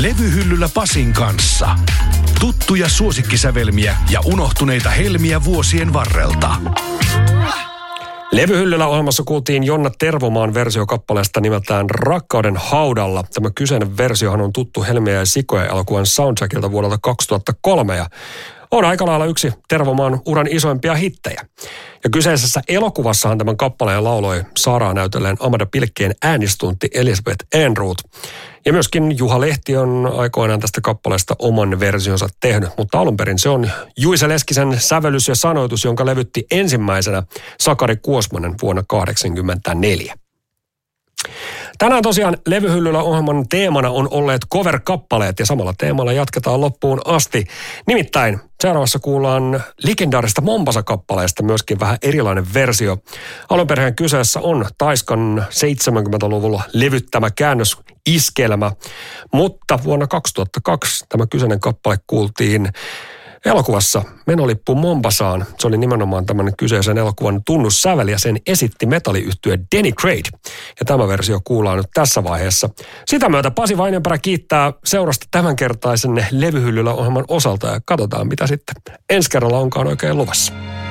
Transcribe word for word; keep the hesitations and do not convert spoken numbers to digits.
Levyhyllyllä Pasin kanssa. Tuttuja suosikkisävelmiä ja unohtuneita helmiä vuosien varrelta. Levyhyllyllä ohjelmassa kuultiin Jonna Tervomaan versio kappaleesta nimeltään Rakkauden haudalla. Tämä kyseinen versiohan on tuttu Helmiä ja sikoja -elokuvan soundtrackilta vuodelta kaksituhattakolme ja on aika lailla yksi Tervomaan uran isoimpia hittejä. Ja kyseisessä elokuvassahan tämän kappaleen lauloi Saaraa näytelleen Amanda Pilkkeen äänistunti Elizabeth Ehrnrooth. Ja myöskin Juha Lehti on aikoinaan tästä kappaleesta oman versionsa tehnyt, mutta alun perin se on Juise Leskisen sävellys ja sanoitus, jonka levytti ensimmäisenä Sakari Kuosmanen vuonna tuhatyhdeksänsataakahdeksankymmentäneljä. Tänään tosiaan Levyhyllyllä ohjelman teemana on olleet cover-kappaleet ja samalla teemalla jatketaan loppuun asti. Nimittäin seuraavassa kuullaan legendaarista Mombasa-kappaleesta myöskin vähän erilainen versio. Alunperheen kyseessä on Taiskan seitsemänkymmentäluvulla levyttämä käännösiskelmä, mutta vuonna kaksituhattakaksi tämä kyseinen kappale kuultiin elokuvassa Menolippu Mombasaan. Se oli nimenomaan tämän kyseisen elokuvan tunnussävel ja sen esitti metalliyhtye Denny Craig. Ja tämä versio kuullaan nyt tässä vaiheessa. Sitä myötä Pasi Vainionperä kiittää seurasta tämänkertaisen Levyhyllyllä ohjelman osalta ja katsotaan mitä sitten ensi kerralla onkaan oikein luvassa.